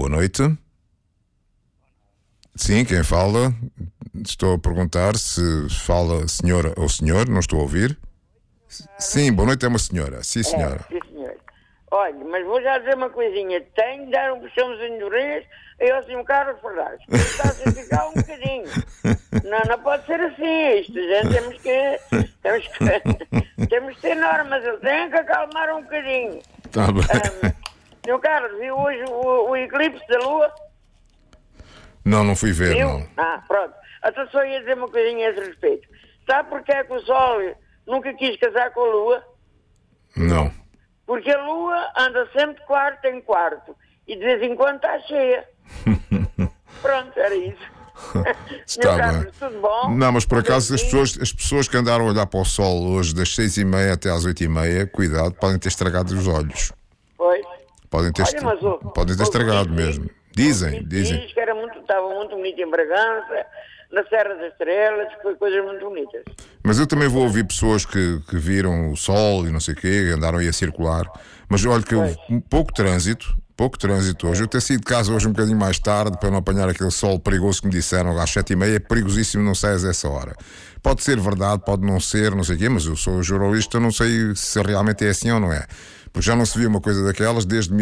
boa noite. Sim, quem fala? Estou a perguntar se fala senhora ou senhor, não estou a ouvir. Sim, boa noite, é uma senhora. Sim, senhora. Sim, senhor. Olha, mas vou já dizer uma coisinha. Tenho de dar um puxãozinho de orelhas e ao Sr. Carlos Ferraz. Está a ficar um bocadinho. Não pode ser assim. Isto, gente, temos que ter normas. Ele tem que acalmar um bocadinho. Está bem. Sr. Carlos, viu hoje o eclipse da Lua? Não fui ver, Viu? não. Pronto. Até só ia dizer uma coisinha a esse respeito. Sabe porque é que o Sol nunca quis casar com a Lua? Não. Porque a Lua anda sempre de quarto em quarto. E de vez em quando está cheia. Pronto, era isso. Está Carlos, bem. tudo bom? Não, mas por acaso as pessoas que andaram a olhar para o sol hoje das 6h30 até às 8h30, cuidado, podem ter estragado os olhos. Pois. Podem ter estragado mesmo. Dizem. Diz que estava muito bonito em Bragança, na Serra das Estrelas, que foi coisas muito bonitas. Mas eu também vou ouvir pessoas que viram o sol e não sei o quê, andaram aí a circular. Mas olha que houve pouco trânsito hoje. Eu ter saído de casa hoje um bocadinho mais tarde para não apanhar aquele sol perigoso que me disseram às 7h30. É perigosíssimo, não saias a essa hora. Pode ser verdade, pode não ser, não sei o quê, mas eu sou jornalista, não sei se realmente é assim ou não é. Porque já não se via uma coisa daquelas desde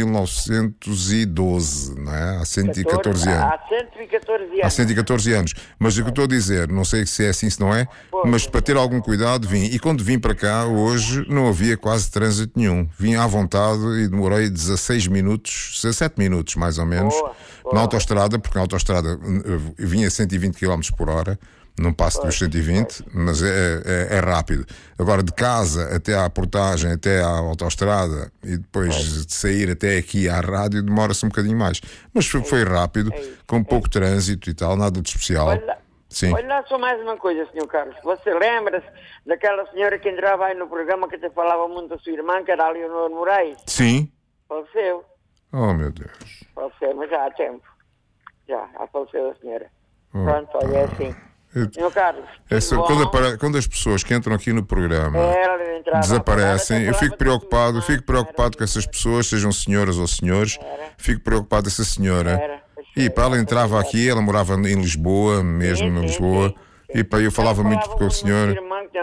1912, não é? Há 114 anos. Há 114 anos. Mas o que eu estou a dizer, não sei se é assim, se não é, mas para ter algum cuidado vim. E quando vim para cá, hoje, não havia quase trânsito nenhum. Vim à vontade e demorei 17 minutos mais ou menos, na autoestrada, porque na autoestrada vinha a 120 km por hora. Não passo dos 120, mas é rápido. Agora, de casa até à portagem, até à autoestrada e depois de sair até aqui à rádio, demora-se um bocadinho mais. Mas foi rápido, com pouco trânsito e tal, nada de especial. Sim. Olha lá só mais uma coisa, Sr. Carlos. Você lembra-se daquela senhora que entrava aí no programa que até falava muito da sua irmã, que era a Leonor Moraes? Sim. Faleceu. Oh, meu Deus. Faleceu, mas já há tempo. Já faleceu a senhora. Pronto, olha, é assim. Senhor Carlos, quando as pessoas que entram aqui no programa desaparecem, eu fico preocupado com essas pessoas, sejam senhoras ou senhores. Fico preocupado essa senhora. E para ela entrava aqui, ela morava em Lisboa, mesmo em Lisboa. E para eu falava muito com a senhora.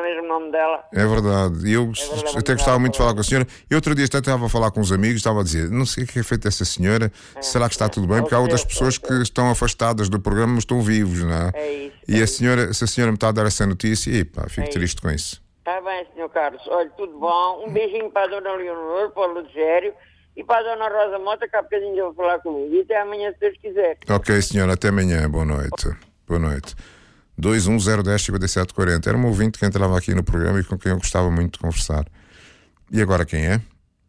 É verdade. E eu até gostava muito de falar com a senhora. E outro dia estava a falar com uns amigos, estava a dizer, não sei o que é feito dessa senhora, será que está tudo bem? Porque há outras pessoas que estão afastadas do programa, mas estão vivos, não é? E se a senhora me está a dar essa notícia, fico triste com isso. Está bem, Sr. Carlos. Olha, tudo bom. Um beijinho para a Dona Leonor, para o Ludgério e para a Dona Rosa Mota, que há bocadinho eu vou falar comigo. E até amanhã, se Deus quiser. Ok, senhora, até amanhã. Boa noite. Boa noite. 210105740. Era um ouvinte que entrava aqui no programa e com quem eu gostava muito de conversar. E agora quem é?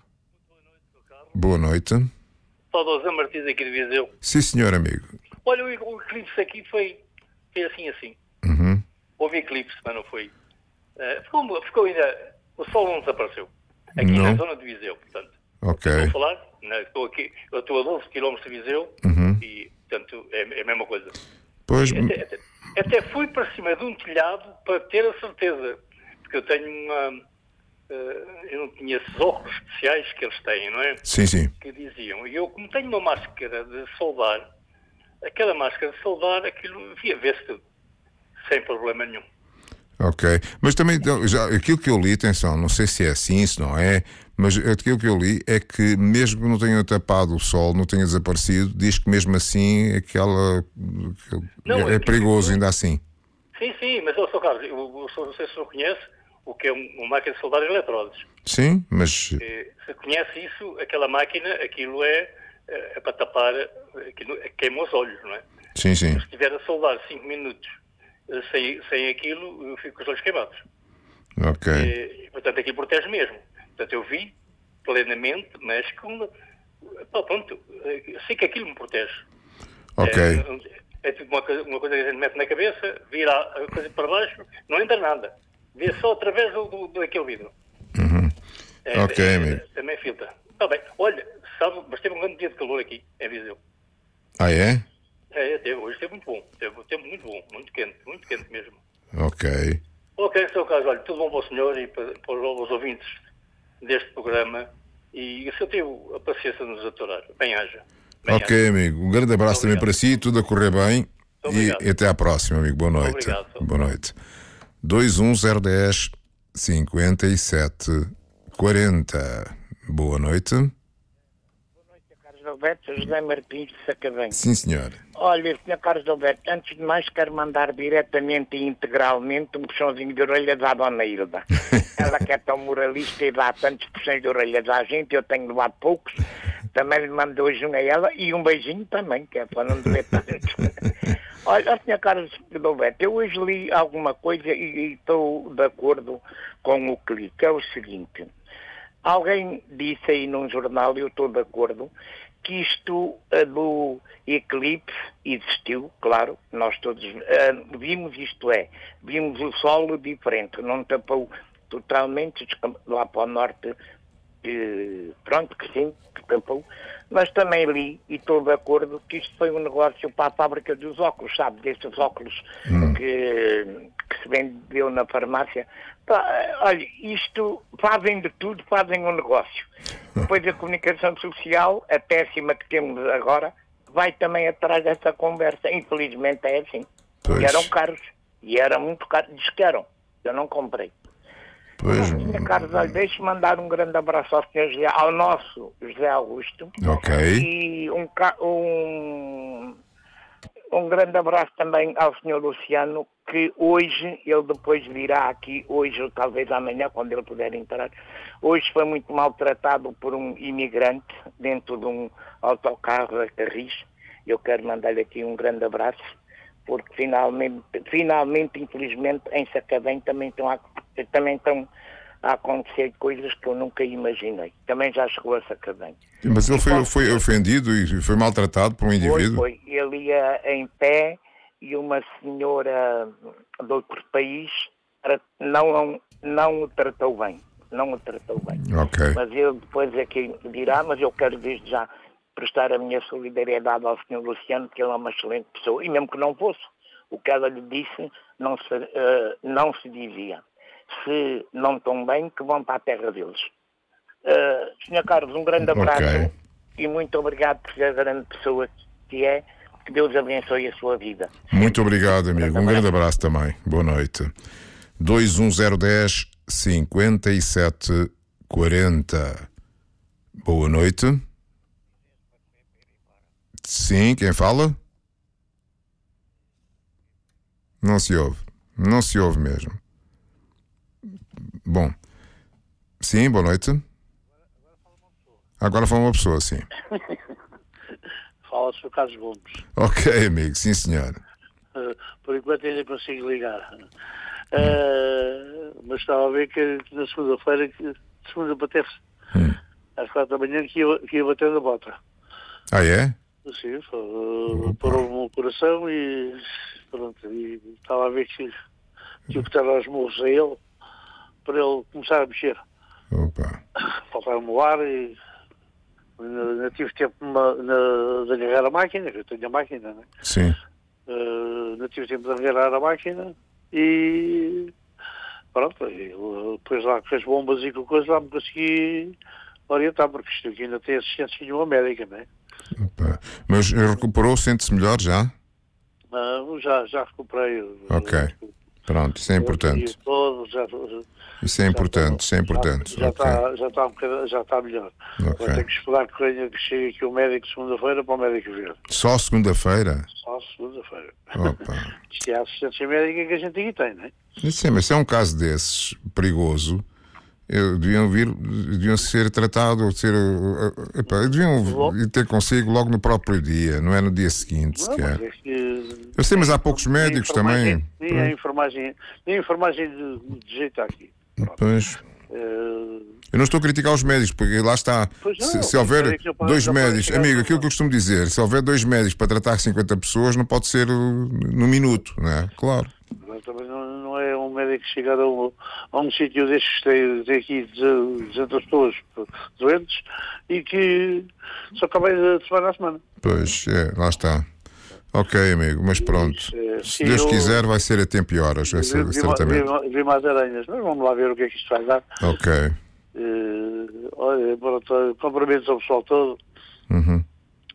Boa noite. Saudoso Martins aqui de Viseu. Sim, senhor amigo. Olha, o eclipse aqui foi assim. Uhum. Houve eclipse, mas não foi. Ficou ainda. O sol não desapareceu. Aqui não. Na zona de Viseu, portanto. Ok. Estou a falar, estou aqui, eu estou a 12 km de Viseu e, portanto, é a mesma coisa. Pois. Até fui para cima de um telhado para ter a certeza, porque eu tenho eu não tinha esses óculos especiais que eles têm, não é? Sim, sim. Que diziam, e eu como tenho uma máscara de soldar, aquela máscara de soldar, aquilo vê-se tudo, sem problema nenhum. Ok, mas também aquilo que eu li, atenção, não sei se é assim, se não é, mas aquilo que eu li é que mesmo que não tenha tapado o sol, não tenha desaparecido, diz que mesmo assim é perigoso ainda assim. Sim, mas Sr. Carlos, eu não sei se o senhor conhece o que é uma máquina de soldar eletródes. Sim, mas... Se conhece isso, aquela máquina, aquilo é para tapar, queima os olhos, não é? Sim. Se estiver a soldar 5 minutos sem aquilo, eu fico com os olhos queimados. Ok. E, portanto, aquilo protege mesmo. Portanto, eu vi plenamente, mas pronto, sei que aquilo me protege. Ok. É tipo uma coisa que a gente mete na cabeça, vira a coisa para baixo, não entra nada. Vê só através daquele vidro. Ok, amigo. Também filtra. Está bem. Olha, sabe, mas teve um grande dia de calor aqui, em Viseu. Ah, é? Hoje esteve muito bom. Teve muito bom, muito quente mesmo. Ok. Ok, Sr. Carlos, olha, tudo bom para o senhor e para os ouvintes deste programa. E se eu tive a paciência de nos aturar, bem haja. Ok, amigo. Um grande abraço também para si, tudo a correr bem. E até à próxima, amigo. Boa noite. Obrigado. Boa noite. 21010 5740. Boa noite. Boa noite, Carlos Alberto, José Martins de Sacavém. Sim, senhor. Olha, Sr. Carlos Alberto, antes de mais quero mandar diretamente e integralmente um puxãozinho de orelhas à Dona Hilda. Ela que é tão moralista e dá tantos puxões de orelhas à gente, eu tenho levado poucos. Também lhe mando hoje um a ela e um beijinho também, que é para não dizer tanto. Olha, Sr. Carlos Alberto, eu hoje li alguma coisa e estou de acordo com o que li, que é o seguinte. Alguém disse aí num jornal, e eu estou de acordo, que isto do eclipse existiu, claro, nós todos vimos, vimos o solo diferente, não tapou totalmente lá para o norte, pronto, que sim, que tampou, mas também li, e estou de acordo, que isto foi um negócio para a fábrica dos óculos, sabe, destes óculos que se vendeu na farmácia. Olha, isto fazem de tudo, fazem um negócio. Depois a comunicação social, a péssima que temos agora, vai também atrás dessa conversa. Infelizmente é assim. Pois. E eram caros. E era muito caro. Diz que eram. Eu não comprei. Pois. Sr. Carlos, olha, deixe-me mandar um grande abraço ao Sr. José, ao nosso José Augusto. Ok. E um grande abraço também ao Sr. Luciano, que hoje, ele depois virá aqui, hoje ou talvez amanhã, quando ele puder entrar, hoje foi muito maltratado por um imigrante dentro de um autocarro a Carris. Eu quero mandar-lhe aqui um grande abraço, porque finalmente, infelizmente, em Sacavém também estão a acontecer coisas que eu nunca imaginei. Também já chegou a Sacavém. Mas ele foi ofendido e foi maltratado por um indivíduo? Foi. Ele ia em pé e uma senhora de outro país não o tratou bem. Não o tratou bem. Ok. Mas ele depois é que dirá, mas eu quero desde já prestar a minha solidariedade ao Sr. Luciano, que ele é uma excelente pessoa. E mesmo que não fosse, o que ela lhe disse não se dizia. Se não estão bem, que vão para a terra deles. Sr. Carlos, um grande abraço e muito obrigado por ser a grande pessoa que é. Que Deus abençoe a sua vida. Muito obrigado, amigo. Um grande abraço também. Boa noite. 21010 5740. Boa noite. Sim, quem fala? Não se ouve. Não se ouve mesmo. Bom. Sim, boa noite. Agora fala uma pessoa, sim. Fala, Sr. Carlos Gomes. Ok, amigo, sim, senhor. Por enquanto ainda consigo ligar. Mas estava a ver que na segunda-feira, de segunda para terça, às 4 da manhã, que ia bater na bota. Ah, é? Sim, parou-me o coração e pronto. E estava a ver que tive que dar aos murros a ele para ele começar a mexer. Opa. Faltava-me o ar e ainda tive tempo de agarrar a máquina, que eu tenho a máquina, né? Sim. Não tive tempo de agarrar a máquina e pronto, depois lá com as bombas e com coisas lá me consegui orientar, porque isto aqui ainda tem assistência nenhuma médica, não é? Opa. Mas recuperou, sente-se melhor já? Já recuperei. Ok. Pronto, isso é importante. Isso é importante, isso é importante. Já está melhor. Ok. Vou ter que esperar que chegue aqui o médico segunda-feira para o médico ver. Só segunda-feira? Só segunda-feira. Opa. Isto é a assistência médica que a gente aqui tem, não é? Sim, mas se é um caso desses, perigoso, deviam ser tratados, deviam ir ter consigo logo no próprio dia, não é no dia seguinte sequer. Eu sei, mas há poucos médicos também. Nem a enfermagem de jeito aqui. Pois. Eu não estou a criticar os médicos, porque lá está. Não, se houver dois médicos, amigo, aquilo que eu costumo dizer, se houver 2 médicos para tratar 50 pessoas, não pode ser no minuto, não é? Claro. Mas também não é um médico chegar a um sítio destes que tem aqui 200 pessoas doentes e que só acabei de semana a semana. Pois, lá está. Ok, amigo, mas pronto. Se Deus quiser, vai ser a tempo e horas esse tratamento. Vi mais aranhas, mas vamos lá ver o que é que isto vai dar. Ok. Olha, pronto, cumprimentos ao pessoal todo. Uhum.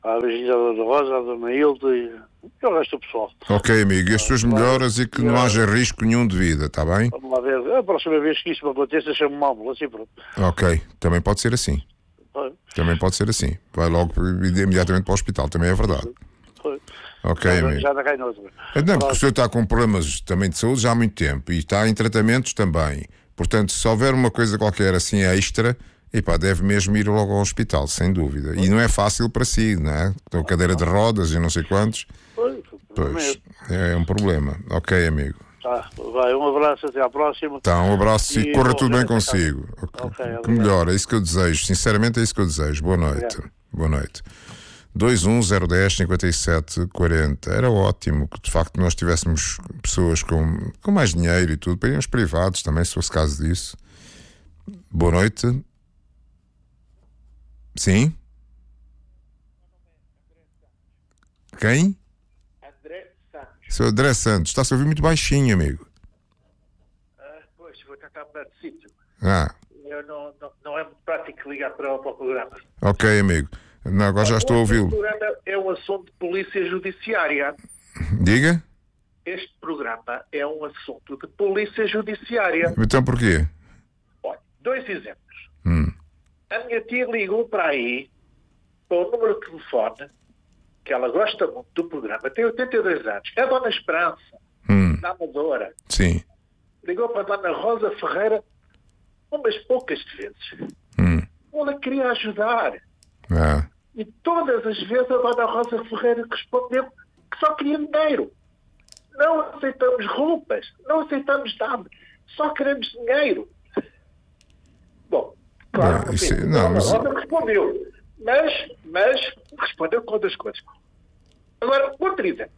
À beijinha da Dona Rosa, à Dona Hilda e o resto do pessoal. Ok, amigo, e as suas melhoras e que não haja risco nenhum de vida, está bem? Vamos lá ver. A próxima vez que isso me aconteça, chamo uma ambulância e pronto. Ok, também pode ser assim. Foi. Também pode ser assim. Vai logo imediatamente para o hospital, também é verdade. Foi. Ok, amigo. Já não cai noutra. Não, porque o senhor está com problemas também de saúde já há muito tempo e está em tratamentos também. Portanto, se houver uma coisa qualquer assim extra, deve mesmo ir logo ao hospital, sem dúvida. E não é fácil para si, não é? Com cadeira de rodas e não sei quantos. Pois, é um problema. Ok, amigo. Tá, vai, um abraço, até à próxima. Tá, um abraço e corra tudo bem até consigo. Que melhor, é isso que eu desejo. Sinceramente, é isso que eu desejo. Boa noite. Boa noite. 210105740. Era ótimo que de facto nós tivéssemos pessoas com mais dinheiro e tudo, para irmos privados também, se fosse caso disso. Boa noite. Sim? Quem? André Santos. Seu André Santos. Está-se a ouvir muito baixinho, amigo. Pois, vou tentar mudar de sítio. Eu não é muito prático ligar para o programa. Ok, amigo. Não, agora já estou a ouvi-lo. Este programa é um assunto de polícia judiciária. Diga? Este programa é um assunto de polícia judiciária. Então porquê? Olha, 2 exemplos. A minha tia ligou para aí, para o número de telefone, que ela gosta muito do programa, tem 82 anos. É a Dona Esperança, da Amadora. Sim. Ligou para a Dona Rosa Ferreira umas poucas vezes. Ela queria ajudar. E todas as vezes a Dona Rosa Ferreira respondeu que só queria dinheiro. Não aceitamos roupas, não aceitamos nada, só queremos dinheiro. Bom, claro, a Dona Rosa respondeu, mas respondeu com outras coisas. Agora, outro exemplo.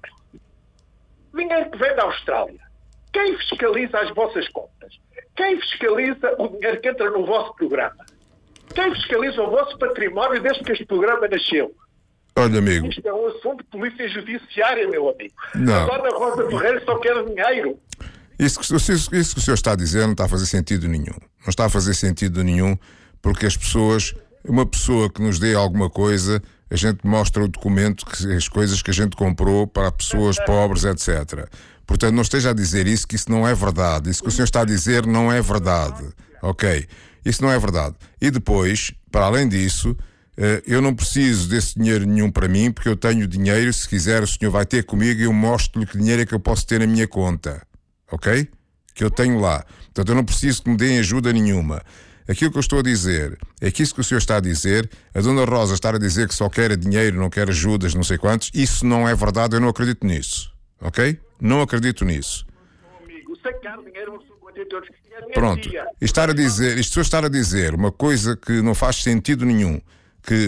Dinheiro que vem da Austrália. Quem fiscaliza as vossas contas? Quem fiscaliza o dinheiro que entra no vosso programa? Quem fiscaliza o vosso património desde que este programa nasceu? Olha, amigo. Isto é um assunto de polícia judiciária, meu amigo. Não. A Dona Rosa Ferreira só quer dinheiro. Isso que o senhor está a dizer não está a fazer sentido nenhum. Não está a fazer sentido nenhum porque as pessoas, uma pessoa que nos dê alguma coisa, a gente mostra o documento, as coisas que a gente comprou para pessoas pobres, etc. Portanto, não esteja a dizer isso, que isso não é verdade. Isso que o senhor está a dizer não é verdade. Ok? Isso não é verdade. E depois, para além disso, eu não preciso desse dinheiro nenhum para mim, porque eu tenho dinheiro. Se quiser, o senhor vai ter comigo e eu mostro-lhe que dinheiro é que eu posso ter na minha conta. Ok? Que eu tenho lá. Portanto, eu não preciso que me deem ajuda nenhuma. Aquilo que eu estou a dizer é que isso que o senhor está a dizer, a Dona Rosa estar a dizer que só quer dinheiro, não quer ajudas, não sei quantos, isso não é verdade, eu não acredito nisso. Ok? Não acredito nisso. Amigo, sacar dinheiro são 40 euros. Pronto. Isto estar a dizer uma coisa que não faz sentido nenhum, que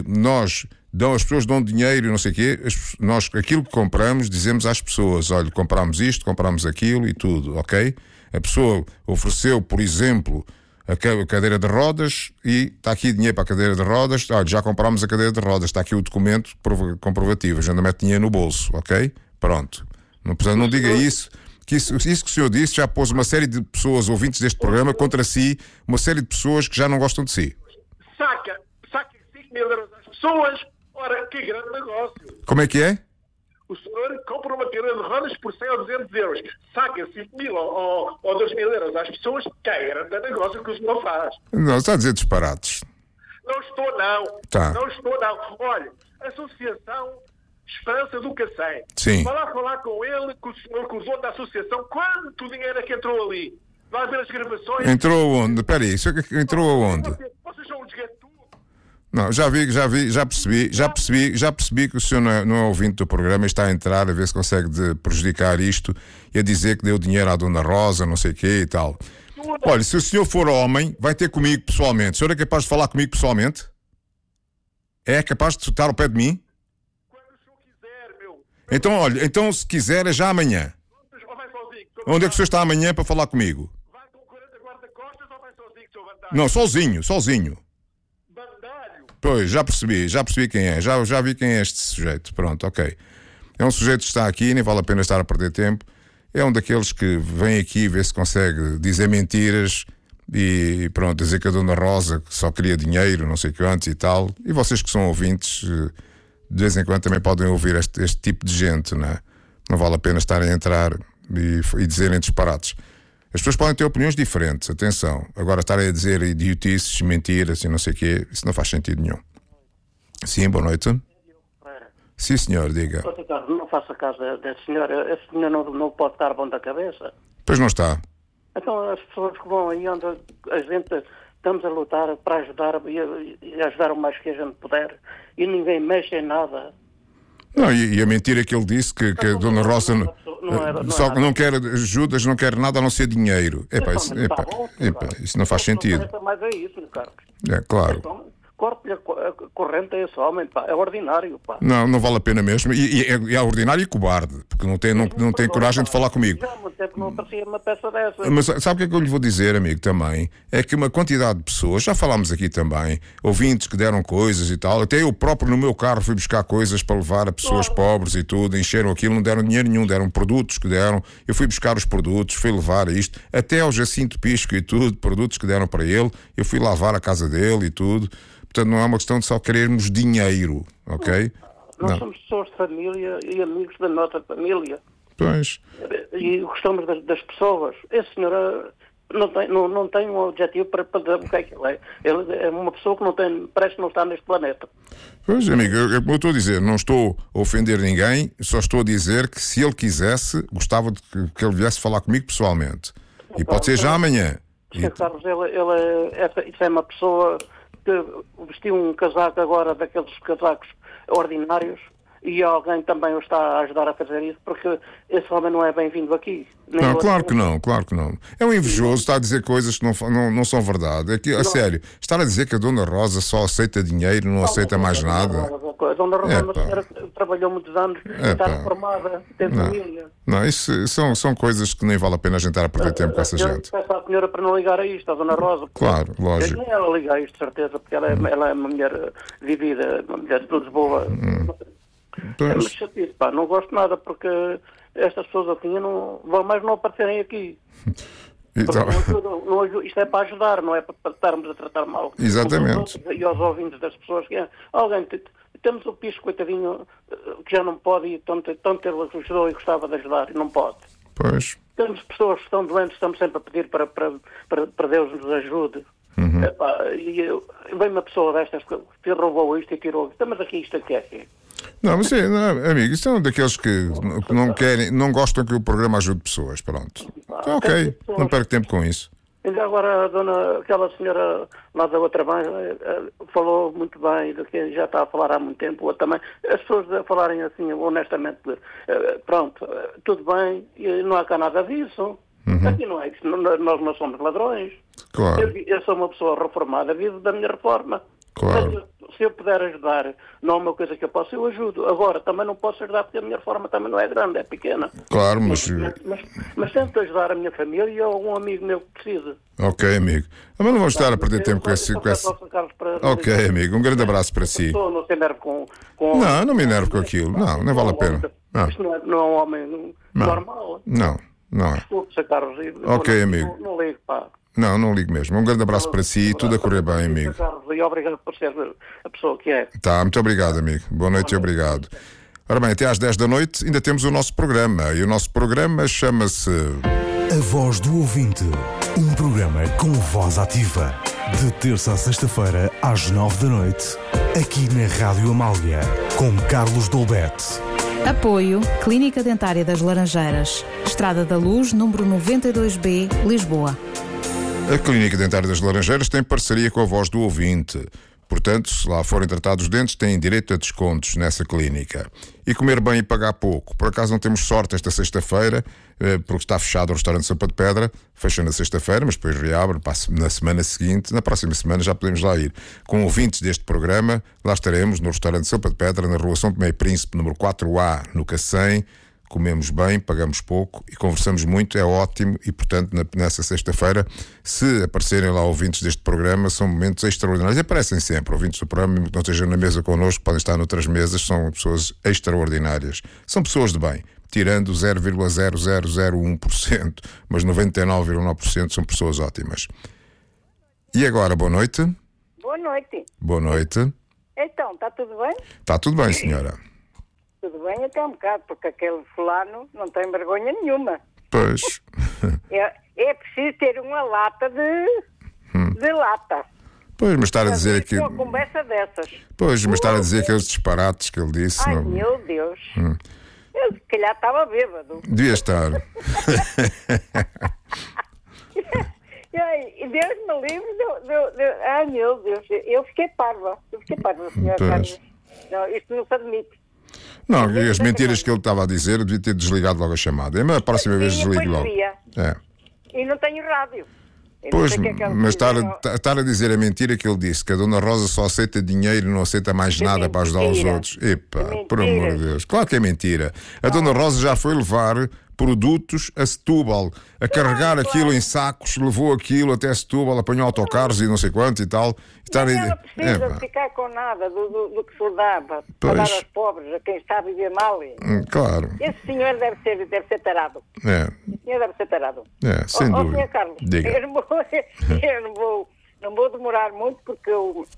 as pessoas dão dinheiro e não sei o quê, nós aquilo que compramos dizemos às pessoas, olha, compramos isto, compramos aquilo e tudo, ok? A pessoa ofereceu, por exemplo, a cadeira de rodas e está aqui dinheiro para a cadeira de rodas, olha, já comprámos a cadeira de rodas, está aqui o documento comprovativo, a gente mete dinheiro no bolso, ok? Pronto. Portanto, não diga isso. Que isso que o senhor disse já pôs uma série de pessoas ouvintes deste programa contra si, uma série de pessoas que já não gostam de si. Saca 5 mil euros às pessoas, ora, que grande negócio. Como é que é? O senhor compra uma cadeira de rodas por 100 ou 200 euros, saca 5 mil ou 2 mil euros às pessoas, que é grande negócio que o senhor faz. Não, está a dizer disparates. Não estou, não. Tá. Não estou, não. Olha, a Associação Esperança do Cacém. Sim. Vai lá falar com ele, com o senhor, com os outros da associação, quanto dinheiro é que entrou ali? Vai ver as gravações. Entrou aonde? Espera aí, isso entrou aonde? Vocês são um desgato. Não, já percebi que o senhor não é ouvinte do programa e está a entrar a ver se consegue prejudicar isto e a dizer que deu dinheiro à Dona Rosa, não sei o quê e tal. Olha, se o senhor for homem, vai ter comigo pessoalmente. O senhor é capaz de falar comigo pessoalmente? É capaz de estar ao pé de mim? Então, olha, se quiser é já amanhã. Onde é que o senhor está amanhã para falar comigo? Vai com 40 guarda-costas ou vai sozinho, seu bandalho? Não, sozinho. Bandalho? Pois, já percebi quem é. Já vi quem é este sujeito. Pronto, ok. É um sujeito que está aqui, nem vale a pena estar a perder tempo. É um daqueles que vem aqui ver se consegue dizer mentiras e pronto, dizer que a Dona Rosa só queria dinheiro, não sei quantos e tal. E vocês que são ouvintes... de vez em quando também podem ouvir este tipo de gente, não é? Não vale a pena estarem a entrar e dizerem disparates. As pessoas podem ter opiniões diferentes, atenção. Agora estarem a dizer idiotices, mentiras e não sei o quê, isso não faz sentido nenhum. Sim, boa noite. Sim, senhor, diga. Não faça caso desse senhor. Esse senhor não pode estar bom da cabeça. Pois não está. Então as pessoas que vão aí onde a gente estamos a lutar para ajudar e ajudar o mais que a gente puder e ninguém mexe em nada. Não, e a mentira que ele disse que a Dona Rosa só não quer ajudas, não quer nada a não ser dinheiro. Isso não faz sentido. Mais é isso, Carlos. É claro. Corte-lhe a corrente a esse homem, pá. É ordinário, pá. Não vale a pena mesmo. E é ordinário e cobarde, porque não tem coragem de falar comigo. Já há muito tempo não aparecia uma peça dessa. Mas sabe o que é que eu lhe vou dizer, amigo, também? É que uma quantidade de pessoas, já falámos aqui também, ouvintes que deram coisas e tal, até eu próprio no meu carro fui buscar coisas para levar a pessoas pobres e tudo, encheram aquilo, não deram dinheiro nenhum, deram produtos que deram, eu fui buscar os produtos, fui levar isto, até ao Jacinto Pisco e tudo, produtos que deram para ele, eu fui lavar a casa dele e tudo. Portanto, não é uma questão de só querermos dinheiro, ok? Nós somos pessoas de família e amigos da nossa família. Pois. E gostamos das pessoas. Esse senhor não tem um objetivo para dizer o que é que ele é. Ele é uma pessoa que parece que não está neste planeta. Pois, amigo, eu estou a dizer, não estou a ofender ninguém, só estou a dizer que se ele quisesse, gostava de que ele viesse falar comigo pessoalmente. E pode ser já amanhã. Carlos, isso é uma pessoa que vestiu um casaco agora daqueles casacos ordinários e alguém também o está a ajudar a fazer isso, porque esse homem não é bem-vindo aqui. Não, claro que não. É um invejoso, está a dizer coisas que não são verdade. É que, a sério, estar a dizer que a Dona Rosa só aceita dinheiro, não aceita mais nada. A Dona Rosa é uma senhora que trabalhou muitos anos, está reformada, tem família. Não, isso são coisas que nem vale a pena a gente estar a perder tempo com essa gente. Eu peço à senhora para não ligar a isto, a Dona Rosa. Claro, lógico. Nem ela liga a isto, de certeza, porque ela é uma mulher vivida, uma mulher de Lisboa. É muito chatice, pá, não gosto nada, porque estas pessoas assim não aparecerem aqui. Então... isto é para ajudar, não é para estarmos a tratar mal. Exatamente. E aos ouvintes das pessoas que temos o Pisco, coitadinho, que já não pode, e tanto ele ajudou e gostava de ajudar, e não pode. Pois. Temos pessoas que estão doentes, estamos sempre a pedir para Deus nos ajude. Uhum. Vem uma pessoa destas que roubou isto e tirou isto, mas aqui isto aqui é aqui. Não, mas amigo, isso é um daqueles que não gostam que o programa ajude pessoas, pronto. Então, ok, não perco tempo com isso. Ainda agora aquela senhora lá da outra bem falou muito bem do que já está a falar há muito tempo, também. As pessoas a falarem assim, honestamente, pronto, tudo bem, não há cá nada disso. Uhum. Aqui não é isso, nós não somos ladrões. Claro. Eu sou uma pessoa reformada, vivo da minha reforma. Claro. Se eu puder ajudar, não é uma coisa que eu posso, eu ajudo. Agora, também não posso ajudar porque a minha reforma também não é grande, é pequena. Claro, mas tento ajudar a minha família ou um amigo meu que precisa. Ok, amigo. Mas não vamos estar a perder tempo com esse... Ok, amigo. Um grande abraço para si. Não se enerve com... Não me enervo com aquilo. Não vale a pena. Isto não é um homem normal. Não é. Desculpe, Carlos. Ok, amigo. Não ligo, pá. Não ligo mesmo. Um grande abraço para si e tudo a correr bem, amigo. E obrigado por ser a pessoa que é. Tá, muito obrigado, amigo. Boa noite e obrigado. Ora bem, até às 10 da noite ainda temos o nosso programa. E o nosso programa chama-se... A Voz do Ouvinte. Um programa com voz ativa. De terça a sexta-feira, às 9 da noite. Aqui na Rádio Amália. Com Carlos Dolbete. Apoio Clínica Dentária das Laranjeiras. Estrada da Luz, número 92B, Lisboa. A Clínica Dentária das Laranjeiras tem parceria com a Voz do Ouvinte. Portanto, se lá forem tratados os dentes, têm direito a descontos nessa clínica. E comer bem e pagar pouco. Por acaso não temos sorte esta sexta-feira, porque está fechado o restaurante Sopa de Pedra. Fecha na sexta-feira, mas depois reabre na semana seguinte. Na próxima semana já podemos lá ir. Com ouvintes deste programa, lá estaremos no restaurante Sopa de Pedra, na rua São Tomé e Príncipe, número 4A, no Cacém. Comemos bem, pagamos pouco e conversamos muito, é ótimo. E portanto nessa sexta-feira, se aparecerem lá ouvintes deste programa, são momentos extraordinários. E aparecem sempre ouvintes do programa, mesmo que não estejam na mesa connosco, podem estar noutras mesas, são pessoas extraordinárias, são pessoas de bem, tirando 0,0001%, mas 99,9% são pessoas ótimas. E agora, boa noite. Boa noite. Boa noite. Então, está tudo bem? Está tudo bem, senhora. Tudo bem até um bocado, porque aquele fulano não tem vergonha nenhuma. Pois. É preciso ter uma lata de lata. Pois, mas estar a dizer que... Uma conversa dessas. Pois, mas estar a dizer aqueles disparates que ele disse... Ai, não... meu Deus. Eu, se calhar, estava bêbado. Devia estar. E Deus me livre. Ai, meu Deus. Eu fiquei parva. Senhor Carlos. Não, isto não se admite. Não, as mentiras que ele estava a dizer, eu devia ter desligado logo a chamada. A próxima vez desligo logo. E não tenho rádio. Pois, mas estar a dizer a mentira que ele disse, que a Dona Rosa só aceita dinheiro e não aceita mais nada para ajudar os outros. Epá, por amor de Deus. Claro que é mentira. A Dona Rosa já foi levar produtos a Setúbal, a carregar aquilo em sacos, levou aquilo até Setúbal, apanhou autocarros e não sei quanto e tal. Não ela precisa de ficar com nada do que se dava para dar aos pobres, a quem está a viver mal. Claro. Esse senhor deve ser tarado. Esse senhor deve ser tarado. Sem dúvida. Senhor Carlos, diga. eu não vou demorar muito, porque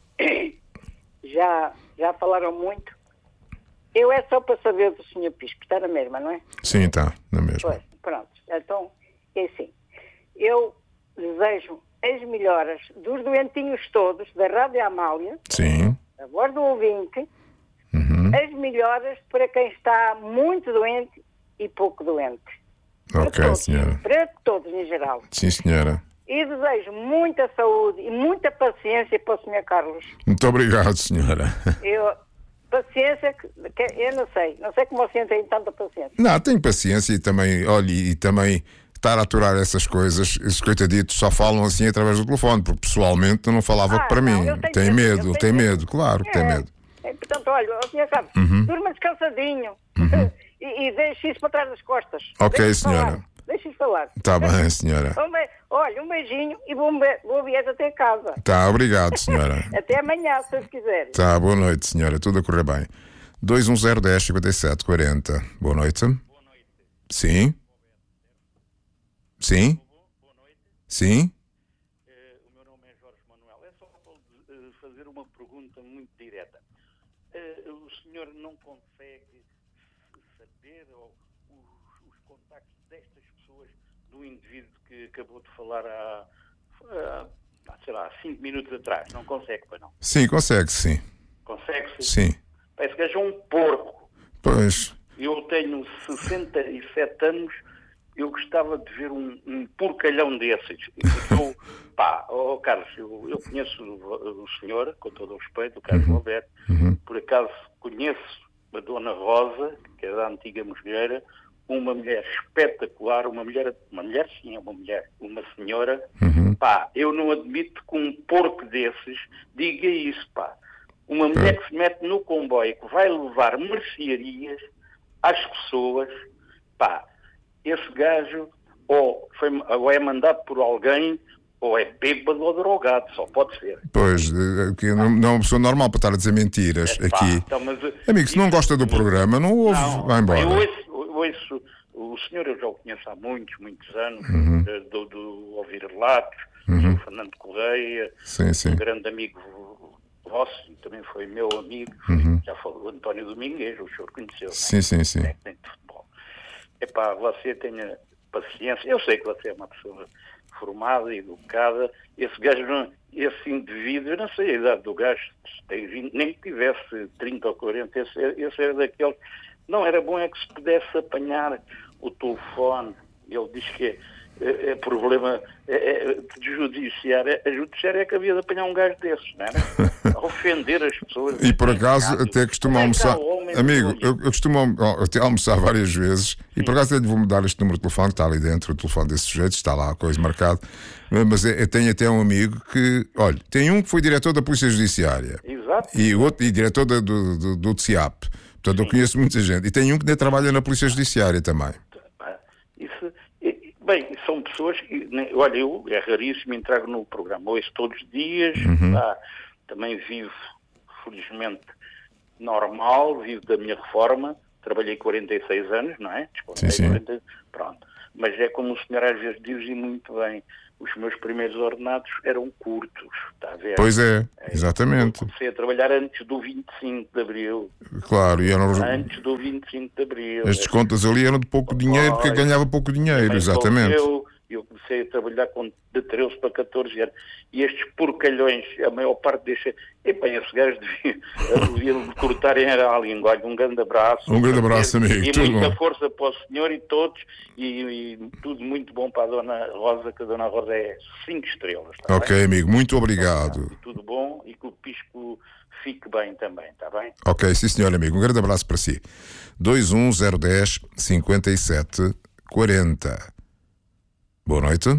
já falaram muito. Eu é só para saber do Sr. Pisco, está na mesma, não é? Sim, está na mesma. Pois, pronto. Então, é assim. Eu desejo as melhoras dos doentinhos todos da Rádio Amália. Sim. A voz do ouvinte. As melhoras para quem está muito doente e pouco doente. Ok, senhora. Para todos, em geral. Sim, senhora. E desejo muita saúde e muita paciência para o Sr. Carlos. Muito obrigado, senhora. Paciência, eu não sei como o senhor tem tanta paciência. Não, tenho paciência e também, olha, e também estar a aturar essas coisas, esses coitaditos só falam assim através do telefone, porque pessoalmente não falava para mim. Tem medo, claro que tem medo. Portanto, olha, o senhor sabe, durma descansadinho e deixe isso para trás das costas. Ok, senhora. Deixe-se falar. Está bem, senhora. Olha, um beijinho e boa viagem até casa. Tá, obrigado, senhora. Até amanhã, se vocês quiserem. Tá, boa noite, senhora. Tudo a correr bem. 210-10-57-40. Boa noite. Boa noite. Sim? Sim? Boa noite. Sim? O meu nome é Jorge Manuel. É só para fazer uma pergunta muito direta. O senhor não consegue saber os contactos destas pessoas, do indivíduo que acabou de falar há 5 minutos atrás? Não consegue, pois não? Sim, consegue, sim. Consegue-se? Sim. Parece que é um porco. Pois. Eu tenho 67 anos, eu gostava de ver um porcalhão desses. Carlos, eu conheço o senhor, com todo o respeito, o Carlos Alberto. Por acaso conheço a Dona Rosa, que é da antiga Mosgueira, uma mulher espetacular, uma senhora. Eu não admito que um porco desses diga isso, Uma mulher que se mete no comboio, que vai levar mercearias às pessoas, esse gajo ou é mandado por alguém, ou é bêbado ou drogado, só pode ser. Pois, que não é uma pessoa normal para estar a dizer mentiras aqui. Então, amigo, se não gosta do programa, não ouve, vai embora. Eu ouço, o senhor eu já o conheço há muitos anos, do ouvir relatos, o Fernando Correia, um grande amigo vosso, e também foi meu amigo, já falou, o António Domingues, o senhor conheceu. Sim. Tem de futebol. Você tenha paciência, eu sei que você é uma pessoa formada, educada, esse indivíduo, eu não sei a idade do gajo, tem 20, nem que tivesse 30 ou 40, esse era daqueles, não era bom é que se pudesse apanhar o telefone, ele diz que é problema de judiciário. A judiciária é que havia de apanhar um gajo desses, não era? A ofender as pessoas. E por acaso até costumo almoçar. Amigo, eu costumo até almoçar várias vezes. E por acaso até vou mudar este número de telefone que está ali dentro, o telefone desse sujeito, está lá a coisa marcada. Mas eu tenho até um amigo que, olha, tem um que foi diretor da Polícia Judiciária. Exato. E outro e diretor do TSIAP. Portanto, eu conheço muita gente. E tem um que ainda trabalha na Polícia Judiciária também. Bem, são pessoas que, olha, é raríssimo entrar no programa, ouço todos os dias, também vivo, felizmente, normal, vivo da minha reforma, trabalhei 46 anos, não é? Sim. 40, pronto. Mas é como o senhor às vezes diz, e muito bem, os meus primeiros ordenados eram curtos, está a ver? Pois é, exatamente. Eu comecei a trabalhar antes do 25 de Abril. Claro, e eram... Antes do 25 de Abril. As descontas ali eram de pouco dinheiro, porque ganhava pouco dinheiro, exatamente. Eu comecei a trabalhar de 13 para 14 anos. E estes porcalhões, a maior parte deixa... Esses gajos deviam cortarem a língua. Um grande abraço. Um grande abraço, amigo. E tudo muita bom. Força para o senhor e todos. E tudo muito bom para a Dona Rosa, que a Dona Rosa é 5 estrelas. Ok, bem? amigo, muito obrigado. Tudo bom e que o pisco fique bem também, está bem? Ok, sim senhor, amigo. Um grande abraço para si. 21010 57 40. Boa noite.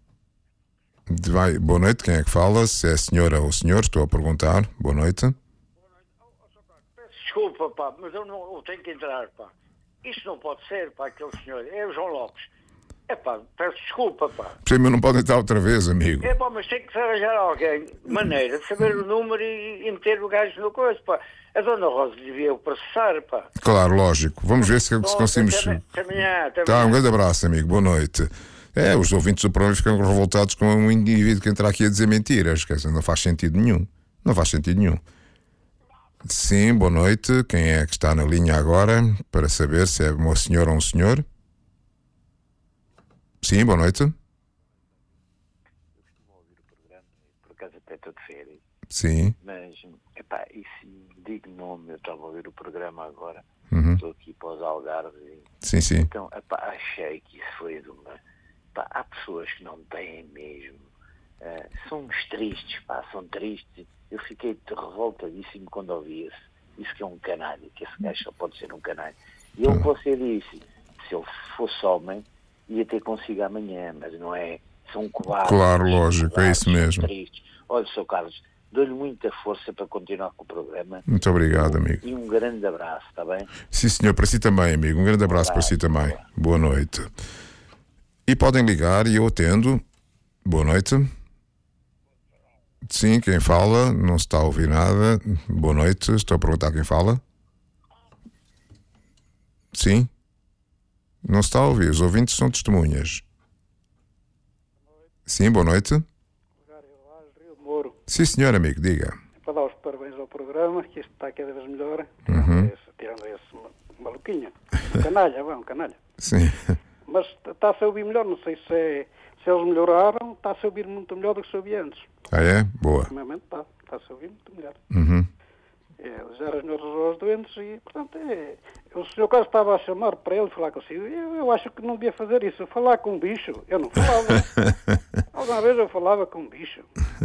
Boa noite, quem é que fala? Se é a senhora ou o senhor, estou a perguntar. Boa noite. Peço desculpa, pá, mas eu tenho que entrar, pá. Isto não pode ser, pá, aquele senhor. É o João Lopes. Peço desculpa, pá. Mas não pode entrar outra vez, amigo. Mas tem que se arranjar alguém, maneira de saber o número e meter o gajo no coisa, pá. A Dona Rosa devia o processar, pá. Claro, lógico. Vamos ver se conseguimos... Tá, um grande abraço, amigo. Boa noite. Os ouvintes do programa ficam revoltados com um indivíduo que entra aqui a dizer mentiras. Quer dizer, não faz sentido nenhum. Não faz sentido nenhum. Sim, boa noite. Quem é que está na linha agora para saber se é uma senhora ou um senhor? Sim, boa noite. Eu costumo ouvir o programa, por acaso até estou de férias. Sim. Mas, e se digo nome, eu estava a ouvir o programa agora, estou aqui para os Algarves. Sim, sim. Então, achei que isso foi de uma... há pessoas que não têm mesmo. São uns tristes, são tristes. Eu fiquei revoltadíssimo quando ouvi isso que é um canalha, que esse gajo só pode ser um canalha. E o que você disse, se ele fosse homem, ia ter consigo amanhã, mas não é. São cobardes. Claro, lógico, é isso mesmo. Tristes. Olha, Sr. Carlos, dou-lhe muita força para continuar com o programa. Muito obrigado, amigo. E um grande abraço, está bem? Sim, senhor, para si também, amigo. Um grande abraço para si também. Boa noite. E podem ligar e eu atendo. Boa noite. Sim, quem fala? Não se está a ouvir nada. Boa noite. Estou a perguntar quem fala. Sim? Não se está a ouvir. Os ouvintes são testemunhas. Sim, boa noite. Sim, senhor, amigo, diga. Para dar os parabéns ao programa, que isto está cada vez melhor. Tirando esse maluquinho. Um canalha. Sim. Mas está-se a ouvir melhor, não sei se eles melhoraram, está-se a ouvir muito melhor do que se ouvia antes. Ah, é? Boa. Ultimamente está-se a ouvir muito melhor. Já resolveu os doentes e, portanto, o Sr. Carlos estava a chamar para ele falar consigo. Eu acho que não devia fazer isso. Falar com um bicho, eu não falava. Alguma vez eu falava com um bicho.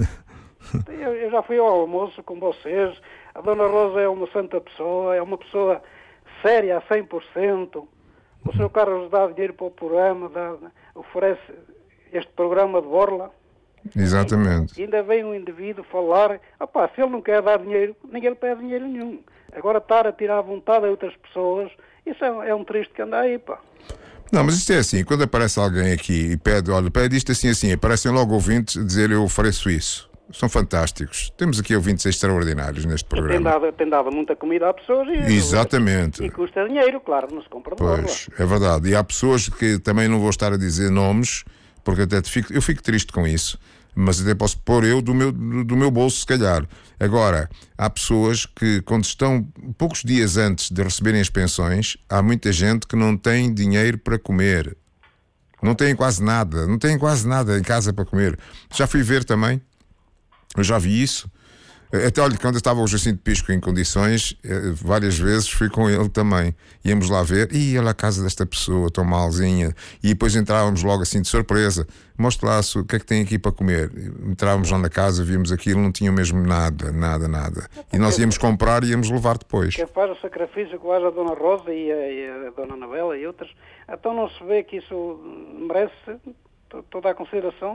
Eu já fui ao almoço com vocês. A Dona Rosa é uma santa pessoa, é uma pessoa séria a 100%. O Sr. Carlos dá dinheiro para o programa, oferece este programa de borla. Exatamente. E ainda vem um indivíduo falar, se ele não quer dar dinheiro, ninguém lhe pede dinheiro nenhum. Agora estar a tirar a vontade a outras pessoas, isso é um triste que anda aí, pá. Não, mas isto é assim, quando aparece alguém aqui e pede isto assim, aparecem logo ouvintes a dizer eu ofereço isso. São fantásticos. Temos aqui ouvintes extraordinários neste programa. Tem dado muita comida a pessoas Exatamente. E custa dinheiro, claro, não se compra de borla. Pois, é verdade. E há pessoas que também não vou estar a dizer nomes, porque até eu fico triste com isso, mas até posso pôr eu do meu bolso, se calhar. Agora, há pessoas que, quando estão poucos dias antes de receberem as pensões, há muita gente que não tem dinheiro para comer. Não tem quase nada em casa para comer. Já fui ver também, eu já vi isso. Até, olha, quando estava o Jacinto Pisco em condições, várias vezes fui com ele também. Íamos lá ver, olha a casa desta pessoa, tão malzinha. E depois entrávamos logo assim de surpresa. Mostra lá o que é que tem aqui para comer. Entrávamos lá na casa, víamos aquilo, não tinha mesmo nada. E nós íamos comprar e íamos levar depois. Quem faz o sacrifício que faz a Dona Rosa e a Dona Anabela e outras, então não se vê que isso merece toda a consideração.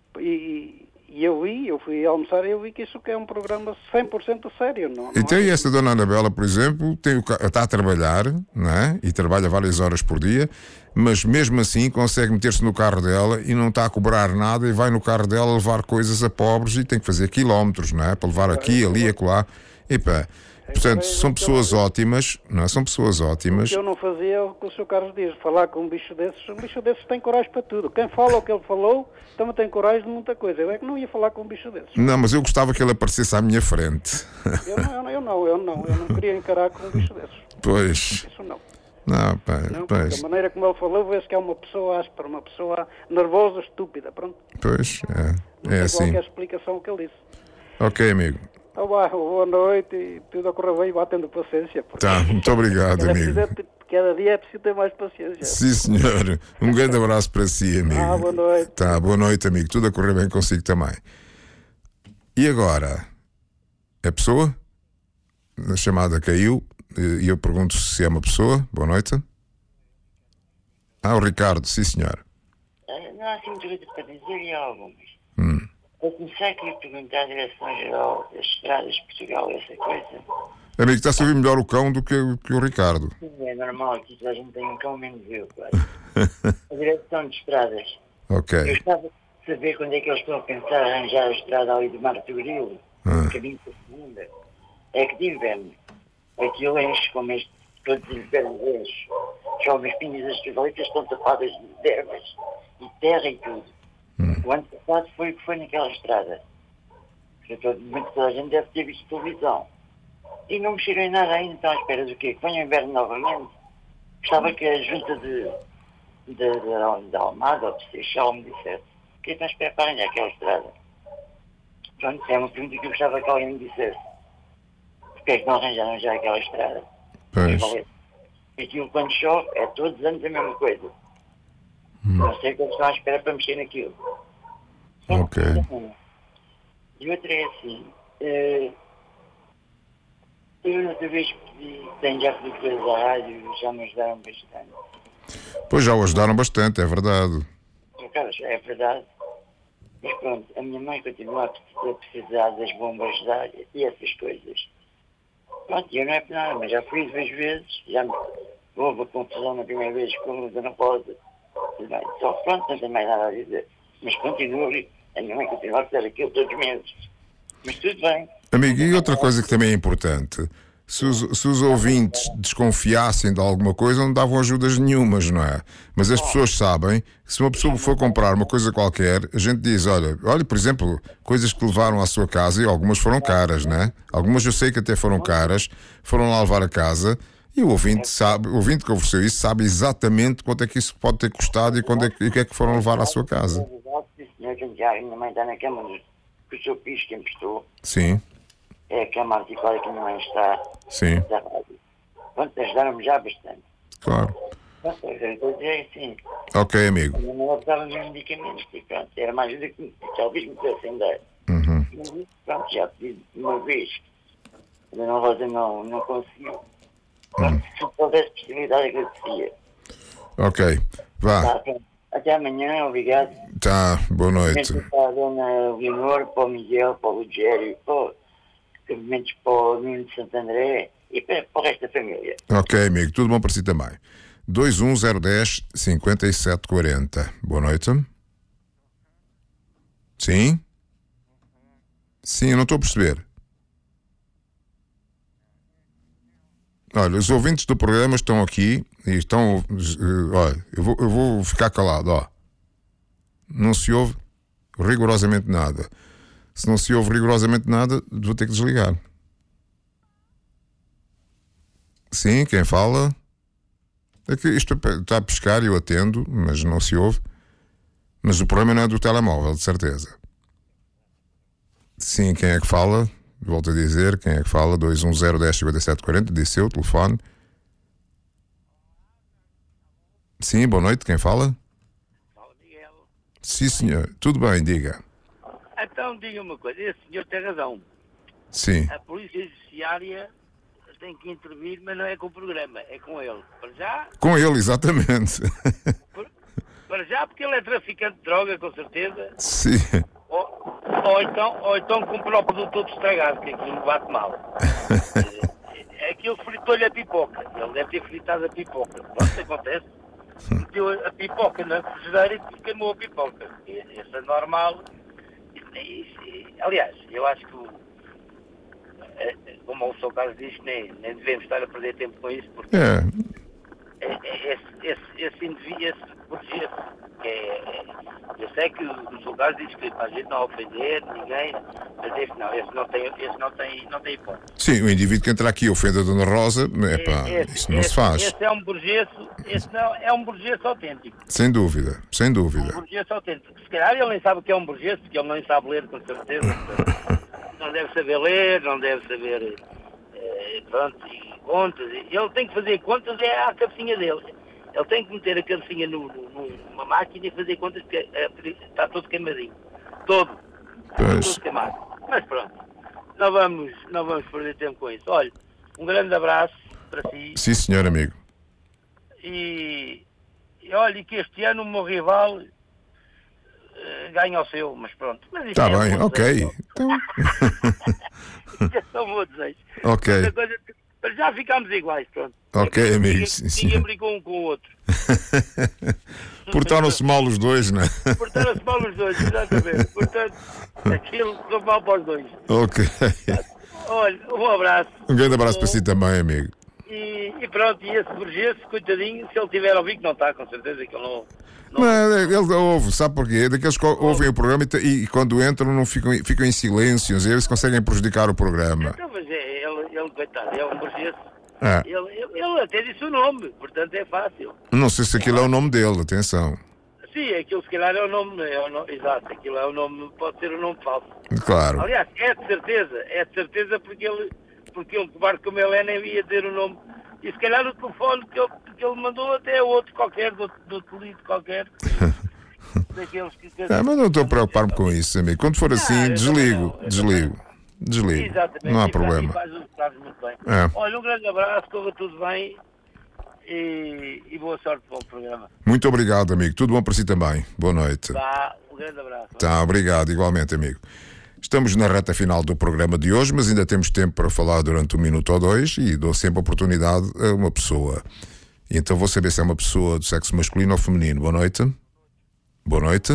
E eu fui almoçar e eu vi que isso que é um programa 100% sério. Não então, e essa Dona Anabela, por exemplo, está a trabalhar, não é? E trabalha várias horas por dia, mas mesmo assim consegue meter-se no carro dela e não está a cobrar nada e vai no carro dela levar coisas a pobres e tem que fazer quilómetros, não é? Para levar aqui, ali, acolá. Portanto, são pessoas ótimas, não é? São pessoas ótimas. Eu não fazia o que o Sr. Carlos diz, falar com um bicho desses tem coragem para tudo. Quem fala o que ele falou, também tem coragem de muita coisa. Eu é que não ia falar com um bicho desses. Não, mas eu gostava que ele aparecesse à minha frente. Eu não queria encarar com um bicho desses. Pois. Isso não. Não, pai, não, pois. Da maneira como ele falou, vê-se que é uma pessoa áspera, uma pessoa nervosa, estúpida, pronto. Pois, não tem assim. qualquer explicação que ele disse. Ok, amigo. Boa noite e tudo a correr bem, vá tendo paciência. Tá, muito obrigado, amigo. Cada dia é preciso ter mais paciência. Sim, senhor. Um grande abraço para si, amigo. Boa noite. Tá, boa noite, amigo. Tudo a correr bem consigo também. E agora? É pessoa? A chamada caiu e eu pergunto se é uma pessoa. Boa noite. O Ricardo, sim, senhor. Não há assim muita coisa para dizer e há algumas. Vou começar aqui a perguntar à Direção-Geral das Estradas de Portugal essa coisa. Amigo, está a ouvir melhor o cão do que o Ricardo. É normal que a gente tenha um cão menos eu, claro. A Direção de Estradas. Ok. Eu estava a saber quando é que eles estão a pensar arranjar a estrada ali do Marto do Grilo, caminho para a segunda. É que de inverno, aquilo enche como este, todos os invernos enche. Chove as pinhas das cavalitas estão tapadas de ervas e terra e tudo. O ano passado foi o que foi naquela estrada. Toda a gente deve ter visto televisão. E não mexeram em nada ainda, estão à espera do quê? Que venha o inverno novamente. Gostava que a junta de Almada ou de Seixal me dissesse o que estão à espera para arranjar aquela estrada. Pronto, é uma pergunta que eu gostava que alguém me dissesse. Porquê é que não arranjaram já aquela estrada? Pois. Aquilo quando chove é todos os anos a mesma coisa. Não sei o que eles estão à espera para mexer naquilo. Ok. E outra é assim. Eu outra vez pedi, tenho já pedido coisas à rádio, já me ajudaram bastante. Pois já o ajudaram bastante, é verdade. Cara, é verdade. Mas pronto, a minha mãe continua a precisar das bombas de ar e essas coisas. Pronto, eu não é por nada, mas já fui 2 vezes, já houve a confusão na primeira vez com a Dona Rosa. Só pronto, não tem mais nada a dizer. Mas continua ali, a minha mãe continua a fazer aquilo todos os meses. Mas tudo bem. Amigo, e outra coisa que também é importante, se os ouvintes desconfiassem de alguma coisa, não davam ajudas nenhumas, não é? Mas as pessoas sabem que se uma pessoa for comprar uma coisa qualquer, a gente diz, olha, por exemplo, coisas que levaram à sua casa, e algumas foram caras, não é? Algumas eu sei que até foram caras, foram lá levar a casa, e o ouvinte que ofereceu isso sabe exatamente quanto é que isso pode ter custado e o que é que foram levar à sua casa. A minha mãe está na cama que o seu piso que emprestou. Sim. É a cama articulada que a minha mãe está. Sim. Pronto, ajudaram-me já bastante. Claro. Pronto, eu estou a dizer assim. Ok, amigo. A minha mãe optava mesmo medicamentos e pronto, era mais ajuda que talvez me pudessem dar. Mas pronto, já pedi uma vez. A Dona Rosa não conseguiu. Pronto, se houvesse possibilidade, agradecia. Ok, vá. Tá, pronto. Até amanhã, obrigado. Tá, boa noite. Para a Dona Leonor, para o Miguel, para o Rogério, para o Nuno de Santo André e para o resto da família. Ok, amigo, tudo bom para si também. 21010 5740. Boa noite. Sim? Sim, eu não estou a perceber. Olha, os ouvintes do programa estão aqui e estão. Olha, eu vou ficar calado, ó. Não se ouve rigorosamente nada. Se não se ouve rigorosamente nada, vou ter que desligar. Sim, quem fala? É que isto está a pescar e eu atendo, mas não se ouve. Mas o problema não é do telemóvel, de certeza. Sim, quem é que fala? Volto a dizer, quem é que fala? 210105740, disse eu, telefone. Sim, boa noite, quem fala? Fala, Miguel. Sim, senhor. Tudo bem, diga. Então, diga uma coisa, esse senhor tem razão. Sim. A polícia judiciária tem que intervir, mas não é com o programa, é com ele. Para já... Com ele, exatamente. Para já, porque ele é traficante de droga, com certeza. Sim. Ou então comprou o produto todo estragado, que aquilo bate mal. Aquilo fritou-lhe a pipoca. Ele deve ter fritado a pipoca. Pronto, acontece. Meteu a pipoca na frigideira e queimou a pipoca. Isso é normal. Aliás, eu acho que como o Sr. Carlos diz, nem devemos estar a perder tempo com isso, porque esse projeto, eu sei que o Sr. Carlos diz que para a gente não ofender ninguém, mas esse não tem hipótese. Sim, o indivíduo que entra aqui e ofende a Dona Rosa, isso não se faz. Esse é um burgueso, é um burguês autêntico. Sem dúvida, sem dúvida. Um burguês autêntico. Se calhar ele nem sabe o que é um burguês, porque ele nem sabe ler, com certeza. Não deve saber ler, não deve saber e contas. Ele tem que fazer contas à cabecinha dele. Ele tem que meter a cabecinha numa máquina e fazer contas, porque está todo queimadinho. Todo queimado. Mas pronto, não vamos perder tempo com isso. Olha, um grande abraço para si. Sim, senhor amigo. E olha, que este ano o meu rival ganha o seu, mas pronto. Está bem, ok. Então... Esse é o meu desejo. Ok. Mas já ficámos iguais, pronto. Ok, amigos. Ninguém brigou um com o outro. Portaram-se mal os dois, não é? Portaram-se mal os dois, exatamente. Portanto, aquilo ficou mal para os dois. Ok. Olha, um abraço. Um grande abraço para si também, amigo. E pronto, e esse burguês, coitadinho, se ele tiver a ouvir, que não está, com certeza, que ele não... Ele ouve, sabe porquê? Daqueles que ouvem o programa e quando entram não ficam em silêncio, e eles conseguem prejudicar o programa. Então, mas ele coitado, é um burguês. É. Ele até disse o nome, portanto é fácil. Não sei se aquilo é o nome dele, atenção. Sim, aquilo se calhar é o nome, exato, aquilo é o nome, pode ser um nome falso. Claro. Aliás, é de certeza porque um cobarde como ele nem ia dizer o nome. E se calhar o telefone que ele mandou até é outro qualquer, do outro lido qualquer. Daqueles que... Mas não estou a preocupar-me com isso, amigo. Quando for assim, desligo. Exatamente. Não há problema. Faz muito bem. É. Olha, um grande abraço, corra tudo bem e boa sorte para o programa. Muito obrigado, amigo. Tudo bom para si também. Boa noite. Tá, um grande abraço. Tá, obrigado, igualmente, amigo. Estamos na reta final do programa de hoje, mas ainda temos tempo para falar durante 1 minuto ou 2 e dou sempre a oportunidade a uma pessoa. E então vou saber se é uma pessoa do sexo masculino ou feminino. Boa noite. Boa noite.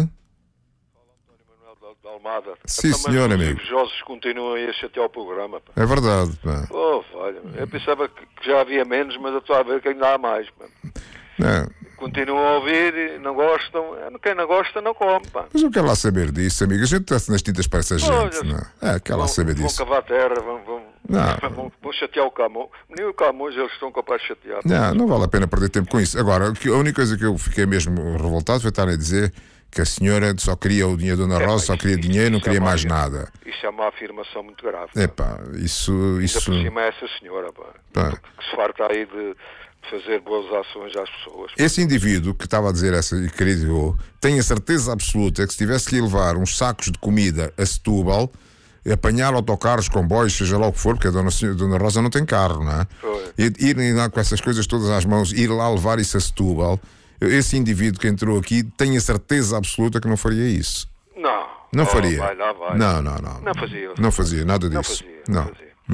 Almada. Sim, senhor, amigo. Os invejosos continuam a chatear o programa. Pá. É verdade. Pá. Olha, eu pensava que já havia menos, mas eu estou a ver que ainda há mais. Pá. Continuam a ouvir, não gostam. Quem não gosta não come. Pá. Mas eu quero lá saber disso, amigo. A gente está nas tintas para essa gente. Não. Quero lá saber disso. Vão cavar terra, vão chatear o Camões. Nem o Camões eles estão capazes de chatear. Não vale a pena perder tempo com isso. Agora, a única coisa que eu fiquei mesmo revoltado foi estar a dizer que a senhora só queria o dinheiro da Dona Rosa, só queria dinheiro, não queria mais nada. Isso é uma afirmação muito grave. Isso... Ainda por cima é essa senhora, que se farta aí de fazer boas ações às pessoas. Esse indivíduo que estava a dizer essa e criticou, tenho a certeza absoluta que se tivesse que ir levar uns sacos de comida a Setúbal, apanhar autocarros, comboios, seja lá o que for, porque a Dona Rosa não tem carro, não é? Ir lá com essas coisas todas às mãos, ir lá levar isso a Setúbal, esse indivíduo que entrou aqui, tenho a certeza absoluta que não faria isso. Não faria. Vai. Não fazia nada disso. Não.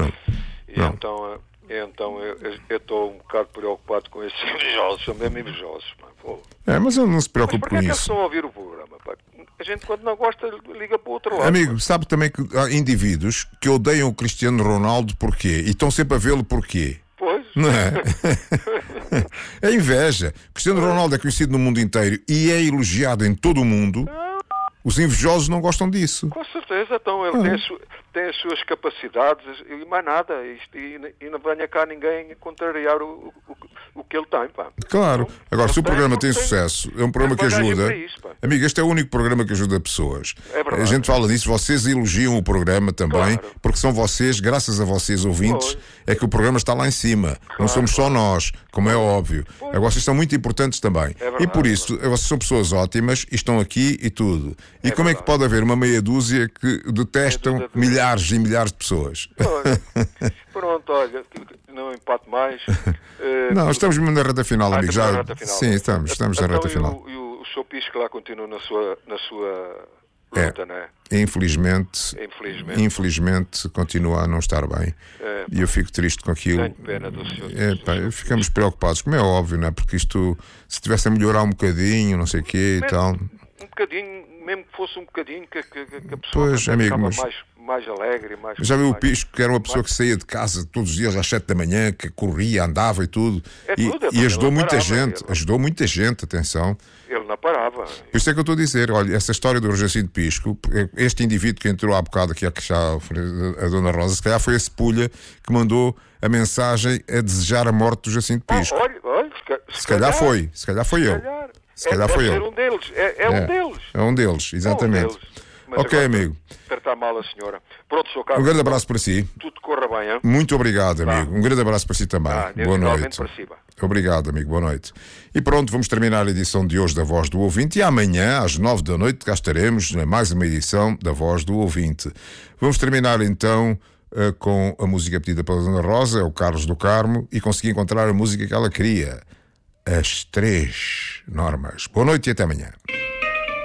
Então eu estou um bocado preocupado com esses invejosos, são mesmo invejosos. Mas eu não se preocupe com isso. Mas porquê é que eles estão a ouvir o programa? Pá? A gente quando não gosta liga para o outro lado. Amigo, sabe também que há indivíduos que odeiam o Cristiano Ronaldo porquê? E estão sempre a vê-lo porquê? Pois. Não é? É inveja. Cristiano Ronaldo é conhecido no mundo inteiro e é elogiado em todo o mundo. Os invejosos não gostam disso. Com certeza, então ele tem as suas capacidades e mais nada. E não venha cá ninguém contrariar o que ele tem, pá. Claro. Agora, se o programa tem sucesso, é um programa que ajuda. Amigo, este é o único programa que ajuda pessoas. É verdade. A gente fala disso, vocês elogiam o programa também, porque são vocês, graças a vocês ouvintes, é que o programa está lá em cima. Não somos só nós, como é óbvio. Agora, vocês são muito importantes também. E por isso, vocês são pessoas ótimas e estão aqui e tudo. E como é que pode haver uma meia dúzia que detestam milhares e milhares de pessoas? Pronto, olha, não empate mais. Não, estamos mesmo na reta final, amigo. Já... Reta final. Sim, estamos na reta final. E o Sr. Pisco lá continua na sua luta, não é? Infelizmente continua a não estar bem. E eu fico triste com aquilo. Tenho pena do senhor. Ficamos preocupados, como é óbvio, não é? Porque isto, se tivesse a melhorar um bocadinho, não sei o quê e tal. Um bocadinho, mesmo que fosse um bocadinho, que a pessoa pois, amigo, ficava mais alegre. Já viu o Pisco, que era uma pessoa que saía de casa todos os dias às 7 da manhã, que corria, andava e tudo. E ajudou muita gente. Ajudou muita gente, atenção. Ele não parava. Por isso é que eu estou a dizer, olha, essa história do Jacinto Pisco, este indivíduo que entrou há bocado aqui, a Dona Rosa, se calhar foi esse pulha que mandou a mensagem a desejar a morte do Jacinto Pisco. Olha, se calhar foi eu. Se calhar foi eu. Um deles. Um deles. É um deles, exatamente. Ok, amigo. Tratar mal a senhora. Pronto, Sr. Carlos. Um grande abraço para si. Tudo corra bem, hein? Muito obrigado, amigo. Um grande abraço para si também. Boa noite. Obrigado, amigo. Boa noite. E pronto, vamos terminar a edição de hoje da Voz do Ouvinte e amanhã, às 9 da noite, cá estaremos na mais uma edição da Voz do Ouvinte. Vamos terminar então com a música pedida pela Dona Rosa, é o Carlos do Carmo, e consegui encontrar a música que ela queria. As 3 normas. Boa noite e até amanhã.